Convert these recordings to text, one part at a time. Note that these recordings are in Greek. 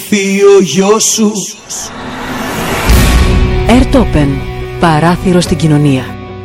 έρθει ο γιος σου. Airtopen, παράθυρο στην κοινωνία.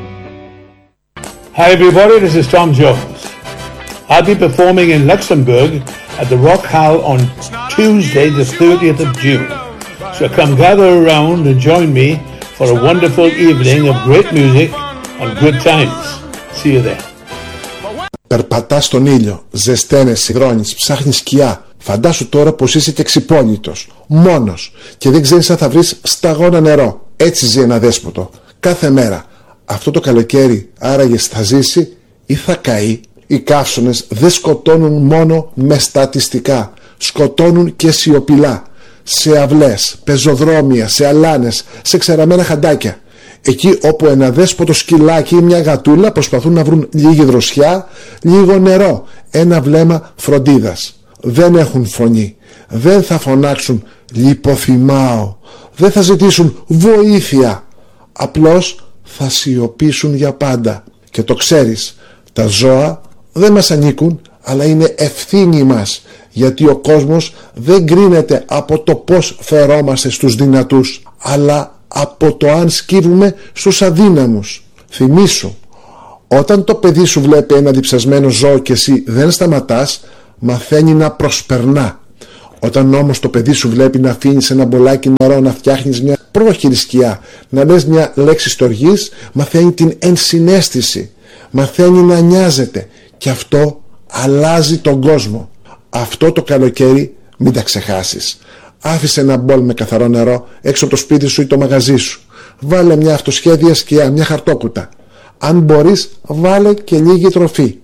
Hi everybody, this is Tom Jones. I'll be performing in Luxembourg at the Rock Hall on Tuesday the 30th of June. So come gather around and join me for a wonderful evening of great music and good times. See you there. Περπατάς στον ήλιο, ζεσταίνεσαι, υδρώνεις, ψάχνεις σκιά. Φαντάσου τώρα πως είσαι και ξυπόλυτος, μόνος και δεν ξέρεις αν θα βρεις σταγόνα νερό. Έτσι ζει ένα δέσποτο, κάθε μέρα. Αυτό το καλοκαίρι άραγε θα ζήσει ή θα καεί? Οι καύσωνες δεν σκοτώνουν μόνο με στατιστικά, σκοτώνουν και σιωπηλά. Σε αυλές, πεζοδρόμια, σε αλάνες, σε ξεραμένα χαντάκια. Εκεί όπου ένα δέσποτο σκυλάκι ή μια γατούλα προσπαθούν να βρουν λίγη δροσιά, λίγο νερό, ένα βλέμμα φροντίδας. Δεν έχουν φωνή, δεν θα φωνάξουν λιποθυμάω, δεν θα ζητήσουν βοήθεια. Απλώς θα σιωπήσουν για πάντα. Και το ξέρεις, τα ζώα δεν μας ανήκουν, αλλά είναι ευθύνη μας, γιατί ο κόσμος δεν κρίνεται από το πώς φερόμαστε στους δυνατούς, αλλά από το αν σκύβουμε στους αδύναμους. Θυμήσου, όταν το παιδί σου βλέπει ένα διψασμένο ζώο και εσύ δεν σταματάς, μαθαίνει να προσπερνά. Όταν όμως το παιδί σου βλέπει να αφήνεις ένα μπολάκι νερό, να φτιάχνεις μια πρόχειρη σκιά, να λες μια λέξη στοργής, μαθαίνει την ενσυναίσθηση, μαθαίνει να νοιάζεται, και αυτό αλλάζει τον κόσμο. Αυτό το καλοκαίρι μην τα ξεχάσεις. Άφησε ένα μπολ με καθαρό νερό έξω από το σπίτι σου ή το μαγαζί σου. Βάλε μια αυτοσχέδια σκιά, μια χαρτόκουτα. Αν μπορείς, βάλε και λίγη τροφή.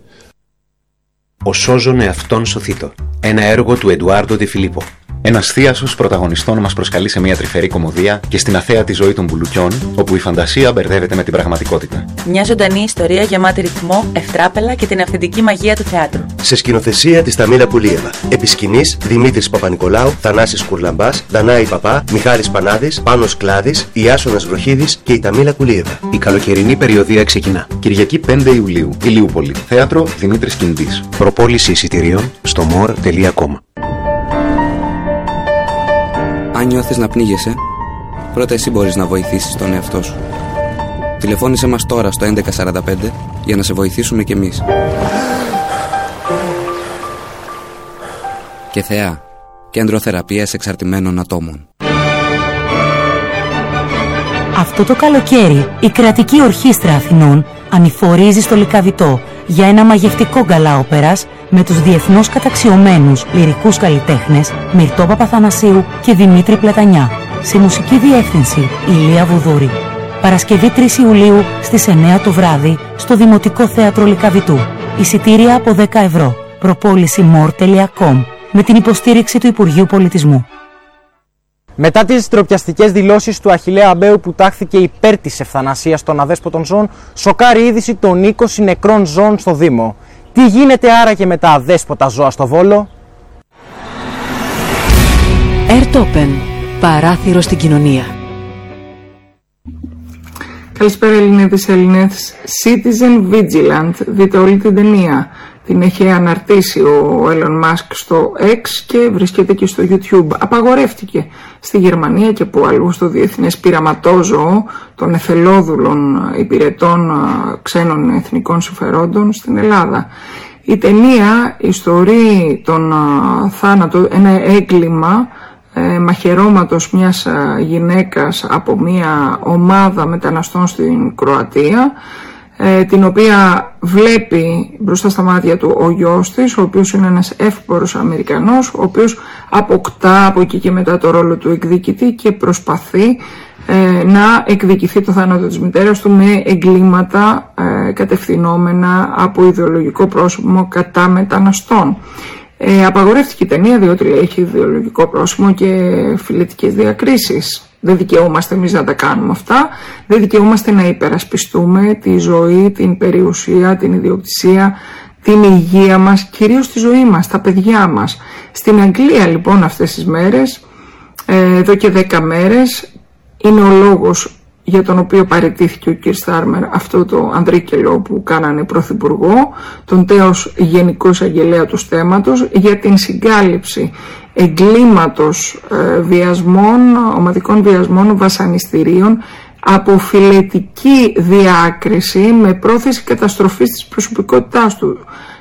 Ο σώζον εαυτόν σωθήτω. Ένα έργο του Εντουάρντο Ντε Φιλίππο. Ένας θίασος πρωταγωνιστών μας προσκαλεί σε μια τρυφερή κωμωδία και στην αθέατη ζωή των μπουλουκιών, όπου η φαντασία μπερδεύεται με την πραγματικότητα. Μια ζωντανή ιστορία γεμάτη ρυθμό, ευτράπελα και την αυθεντική μαγεία του θεάτρου. Σε σκηνοθεσία της Ταμίλα Πουλίεβα. Επί σκηνής Δημήτρης Παπα-Νικολάου, Θανάσης Κουρλαμπάς, Δανάη Παπά, Μιχάλης Πανάδης, Πάνος Κλάδης, Ιάσονας Βροχίδης και η Ταμίλα Πουλίεβα. Η καλοκαιρινή περιοδία ξεκινά. Κυριακή 5 Ιουλίου, Ηλιούπολη. Θέατρο Δημήτρης Κιντής. Προπόληση εισιτηρίων στο more.com. Αν νιώθεις να πνίγεσαι, πρώτα εσύ μπορείς να βοηθήσεις τον εαυτό σου. Τηλεφώνησέ μας τώρα στο 1145 για να σε βοηθήσουμε κι εμείς. Και ΘΕΑ, Κέντρο Θεραπείας Εξαρτημένων Ατόμων. Αυτό το καλοκαίρι η Κρατική Ορχήστρα Αθηνών ανηφορίζει στο Λυκαβητό για ένα μαγευτικό γκαλά όπερας με τους διεθνώς καταξιωμένους λυρικούς καλλιτέχνες Μυρτώ Παπαθανασίου και Δημήτρη Πλατανιά. Σε μουσική διεύθυνση Ηλία Βουδούρη. Παρασκευή 3 Ιουλίου στις 9 το βράδυ στο Δημοτικό Θέατρο Λυκαβητού. Εισιτήρια από 10 ευρώ. Προπόληση more.com με την υποστήριξη του Υπουργείου Πολιτισμού. Μετά τις ντροπιαστικές δηλώσεις του Αχιλλέα Αμπαίου που τάχθηκε υπέρ της ευθανασίας των αδέσποτων ζώων, σοκάρει είδηση των 20 νεκρών ζώων στο Δήμο. Τι γίνεται άραγε με τα αδέσποτα ζώα στο Βόλο? Airtopen, παράθυρο στην κοινωνία. Καλησπέρα Ελληνίδες, Ελληνές. Citizen Vigilant, δείτε όλη την ταινία. Την έχει αναρτήσει ο Elon Musk στο X και βρίσκεται και στο YouTube. Απαγορεύτηκε στη Γερμανία και που αλλού στο διεθνές πειραματόζωο των εθελόδουλων υπηρετών ξένων εθνικών συμφερόντων στην Ελλάδα. Η ταινία ιστορεί τον θάνατο, ένα έγκλημα μαχαιρώματος μιας γυναίκας από μια ομάδα μεταναστών στην Κροατία, την οποία βλέπει μπροστά στα μάτια του ο γιος της, ο οποίος είναι ένας εύπορος Αμερικανός, ο οποίος αποκτά από εκεί και μετά το ρόλο του εκδικητή και προσπαθεί να εκδικηθεί το θάνατο της μητέρας του με εγκλήματα κατευθυνόμενα από ιδεολογικό πρόσωπο κατά μεταναστών. Απαγορεύτηκε η ταινία διότι έχει ιδεολογικό πρόσωπο και φιλετικές διακρίσεις. Δεν δικαιούμαστε εμείς να τα κάνουμε αυτά. Δεν δικαιούμαστε να υπερασπιστούμε τη ζωή, την περιουσία, την ιδιοκτησία, την υγεία μας, κυρίως τη ζωή μας, τα παιδιά μας. Στην Αγγλία λοιπόν αυτές τις μέρες, εδώ και 10 μέρες, είναι ο λόγος για τον οποίο παραιτήθηκε ο κ. Στάρμερ αυτό το ανδρίκελο που κάνανε πρωθυπουργό, τον τέος γενικό εισαγγελέα του θέματος, για την συγκάλυψη εγκλήματος βιασμών, ομαδικών βιασμών, βασανιστήριων, αποφυλετική διάκριση με πρόθεση καταστροφής της προσωπικότητάς του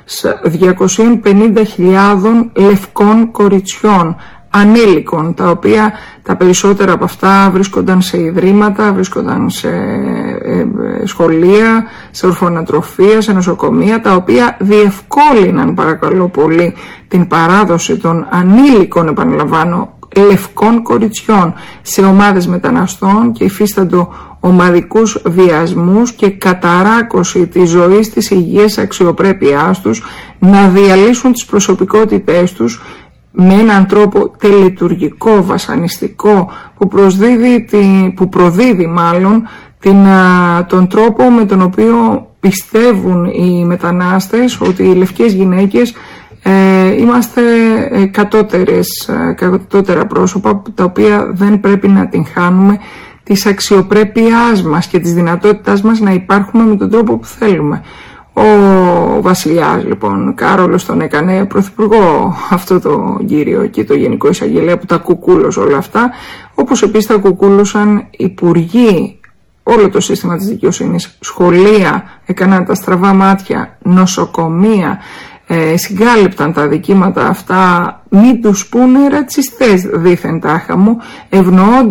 250.000 λευκών κοριτσιών ανήλικων, τα οποία τα περισσότερα από αυτά βρίσκονταν σε ιδρύματα, βρίσκονταν σε σχολεία, σε ορφανοτροφία, σε νοσοκομεία, τα οποία διευκόλυναν, παρακαλώ πολύ, την παράδοση των ανήλικων, επαναλαμβάνω, λευκών κοριτσιών σε ομάδες μεταναστών και υφίσταντο ομαδικούς βιασμούς και καταράκωση της ζωής, της υγείας, αξιοπρέπειάς τους, να διαλύσουν τις προσωπικότητές τους με έναν τρόπο τελετουργικό, βασανιστικό, που προδίδει μάλλον τον τρόπο με τον οποίο πιστεύουν οι μετανάστες ότι οι λευκές γυναίκες είμαστε κατώτερα πρόσωπα, τα οποία δεν πρέπει να την χάνουμε της αξιοπρέπειάς μας και της δυνατότητάς μας να υπάρχουμε με τον τρόπο που θέλουμε. Ο βασιλιάς λοιπόν Κάρολος τον έκανε πρωθυπουργό αυτό το κύριο και το γενικό εισαγγελέα που τα κουκούλωσε όλα αυτά, όπως επίσης τα κουκούλωσαν υπουργοί, όλο το σύστημα της δικαιοσύνης, σχολεία, έκαναν τα στραβά μάτια, νοσοκομεία, συγκάλυπταν τα δικήματα αυτά, μην τους πούνε ρατσιστές δήθεν τάχα μου, ευνοώντας